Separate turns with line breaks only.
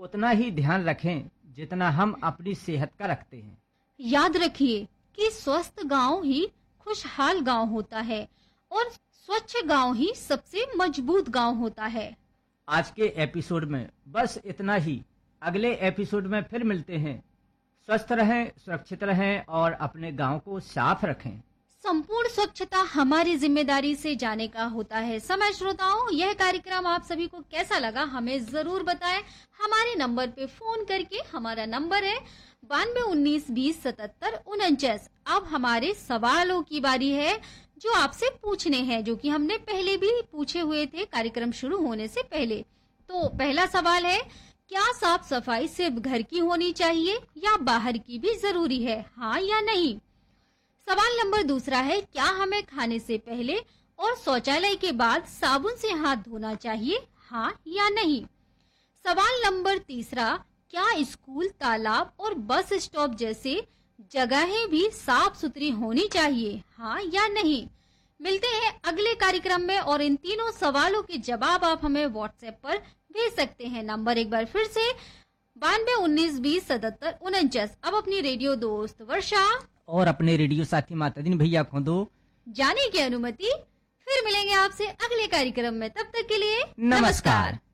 उतना ही ध्यान रखें जितना हम अपनी सेहत का रखते हैं।
याद रखिए कि स्वस्थ गांव ही खुशहाल गांव होता है और स्वच्छ गांव ही सबसे मजबूत गांव होता है।
आज के एपिसोड में बस इतना ही। अगले एपिसोड में फिर मिलते हैं। स्वस्थ रहें, सुरक्षित रहें और अपने गांव को साफ रखें।
संपूर्ण स्वच्छता हमारी जिम्मेदारी से जाने का होता है। समय श्रोताओं, यह कार्यक्रम आप सभी को कैसा लगा हमें जरूर बताएं। हमारे नंबर पे फोन करके, हमारा नंबर है 9219207749। अब हमारे सवालों की बारी है जो आपसे पूछने हैं, जो कि हमने पहले भी पूछे हुए थे कार्यक्रम शुरू होने से पहले। तो पहला सवाल है, क्या साफ सफाई सिर्फ घर की होनी चाहिए या बाहर की भी जरूरी है, हाँ या नहीं? सवाल नंबर दूसरा है, क्या हमें खाने से पहले और शौचालय के बाद साबुन से हाथ धोना चाहिए, हाँ या नहीं? सवाल नंबर तीसरा, क्या स्कूल, तालाब और बस स्टॉप जैसे जगहें भी साफ सुथरी होनी चाहिए, हाँ या नहीं? मिलते हैं अगले कार्यक्रम में और इन तीनों सवालों के जवाब आप हमें व्हाट्सएप पर भेज सकते हैं। नंबर एक बार फिर से 9219207749। अब अपनी रेडियो दोस्त वर्षा
और अपने रेडियो साथी मातादीन भैया को दो
जाने की अनुमति। फिर मिलेंगे आपसे अगले कार्यक्रम में, तब तक के लिए
नमस्कार।